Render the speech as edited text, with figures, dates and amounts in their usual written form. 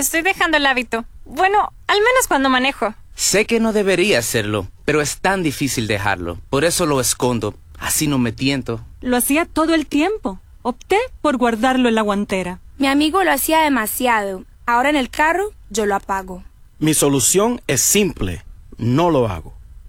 Estoy dejando el hábito. Bueno, al menos cuando manejo. Sé que no debería hacerlo, pero es tan difícil dejarlo. Por eso lo escondo. Así no me tiento. Lo hacía todo el tiempo. Opté por guardarlo en la guantera. Mi amigo lo hacía demasiado. Ahora en el carro yo lo apago. Mi solución es simple. No lo hago.